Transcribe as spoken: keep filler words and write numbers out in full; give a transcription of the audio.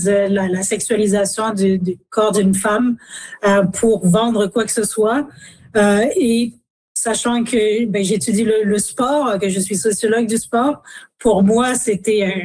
la, la sexualisation du, du corps d'une femme euh, pour vendre quoi que ce soit. Euh, et sachant que ben, j'étudie le, le sport, que je suis sociologue du sport, pour moi, c'était un